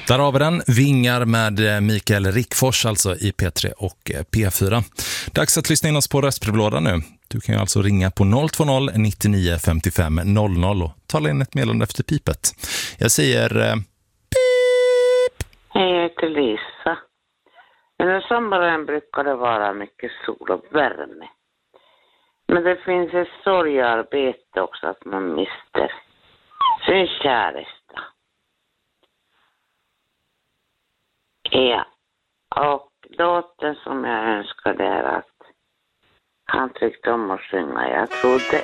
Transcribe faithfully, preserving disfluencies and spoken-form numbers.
Där har vi den, Vingar med Mikael Rickfors, alltså i P tre och P fyra. Dags att lyssna in oss på röstbrevlådan nu. Du kan ju alltså ringa på noll två noll nittionio femtiofem noll noll och tala in ett meddelande efter pipet. Jag säger eh, pip! Hej, jag heter Lisa. Under sommaren brukar det vara mycket sol och värme. Men det finns ett sorgarbete också, att man mister sin käresta. Ja, och låten som jag önskade är att han tyckte om att sjunga. Jag trodde